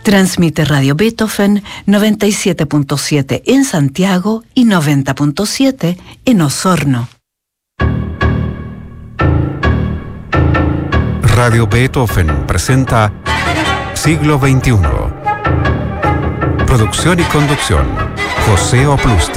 Transmite Radio Beethoven 97.7 en Santiago y 90.7 en Osorno. Radio Beethoven presenta Siglo XXI. Producción y conducción, José Oplustil.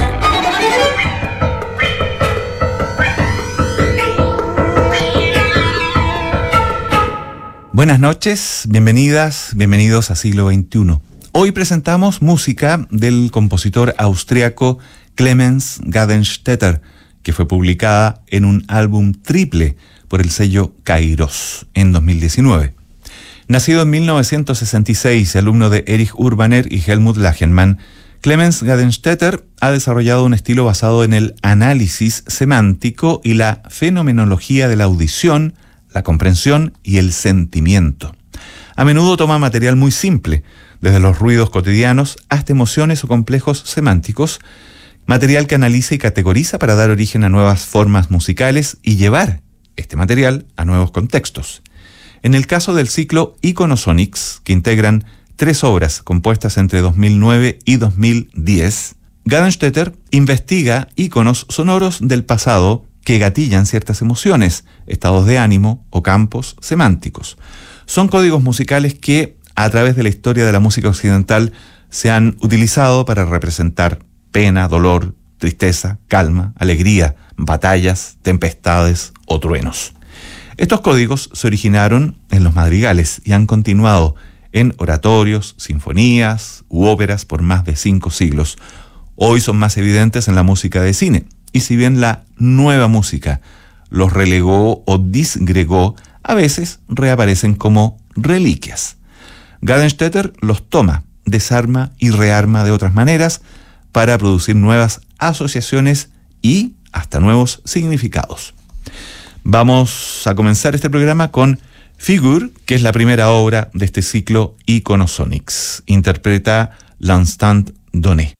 Buenas noches, bienvenidas, bienvenidos a Siglo XXI. Hoy presentamos música del compositor austriaco Clemens Gadenstätter, que fue publicada en un álbum triple por el sello Kairos en 2019. Nacido en 1966, alumno de Erich Urbaner y Helmut Lachenmann, Clemens Gadenstätter ha desarrollado un estilo basado en el análisis semántico y la fenomenología de la audición, la comprensión y el sentimiento. A menudo toma material muy simple, desde los ruidos cotidianos hasta emociones o complejos semánticos, material que analiza y categoriza para dar origen a nuevas formas musicales y llevar este material a nuevos contextos. En el caso del ciclo Iconosonics, que integran 3 obras compuestas entre 2009 y 2010, Gadenstätter investiga íconos sonoros del pasado que gatillan ciertas emociones, estados de ánimo o campos semánticos. Son códigos musicales que, a través de la historia de la música occidental, se han utilizado para representar pena, dolor, tristeza, calma, alegría, batallas, tempestades o truenos. Estos códigos se originaron en los madrigales y han continuado en oratorios, sinfonías u óperas por más de 5 siglos. Hoy son más evidentes en la música de cine. Y si bien la nueva música los relegó o disgregó, a veces reaparecen como reliquias. Gadenstätter los toma, desarma y rearma de otras maneras para producir nuevas asociaciones y hasta nuevos significados. Vamos a comenzar este programa con Figur, que es la primera obra de este ciclo Iconosonics. Interpreta L'Instant Donné.